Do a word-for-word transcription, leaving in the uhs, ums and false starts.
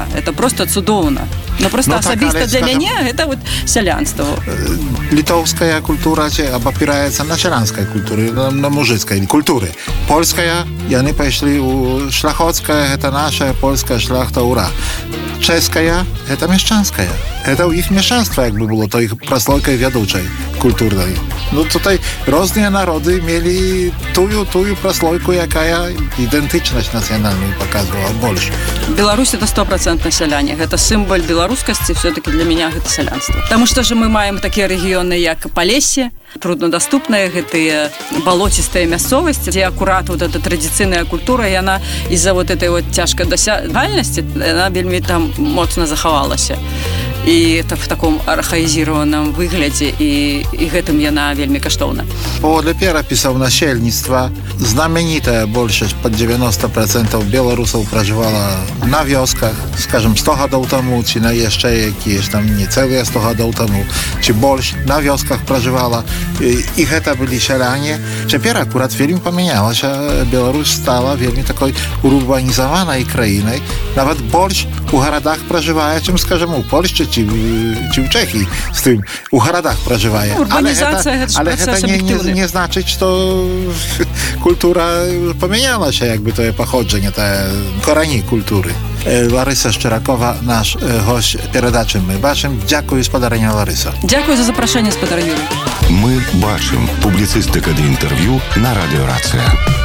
цудоўна, это просто цудоўна. Но просто ну, особисто так, для скажем, меня это вот селянство. Литовская культура опирается на селянской культуре, на, на мужицкой культуре. Польская, и они пошли у шляхотская, это наша польская шляхта, ура. Czeskая – это mieszczanская. Это у их mieszczanstwa jakby było, to ich прослойкой ведучей культурной. No tutaj różne narody mieli tuju, tuju прослойку, jaka identyczność nacjonalną показывала больше. Беларусь – это сто процентов селяне. Это символ белорусскости, все-таки для меня это селянство. Потому что же мы маем такие регионы, как Полесье, труднодоступные, гэтыя болотистые мясцовости, где аккурат вот эта традиционная культура, и она из-за вот этой вот тяжкой досягальности, она вельми там моцна захавалася. І это в таком архаізірованым выглядзе, і, і гэтым яна вельмі каштоўна. Паводле перапісаў насельніцтва знаменитая большасць под девяносто процентов беларусаў пражывала на вёсках, скажем, сто гадоў таму, ці на яшчэ якія ж там не цэлыя сто гадоў таму, ці больш на вёсках пражывала. І, і гэта былі сяляне. Цяпер акурат вельмі памянялася. Беларусь стала вельмі такой урбанізаванай краінай. Нават больш у гарадах пражывае, чым, скажем, у Польшчы ці, ці ў Чэхіі з тым у гарадах пражывае. Урбанізацыя, але гэта, але гэта не, не, не значыць, што культура памянялася, якby to паходжанне, тае корані культуры. Ларыса Шчыракова, наш гость перадачы «Мы бачым». Дзякую, спадарыня Ларыса. Дзякую за запрашэнне, спадар Юрый. «Мы бачым» – публіцыстыка ды інтэрв'ю на радыё «Рацыя».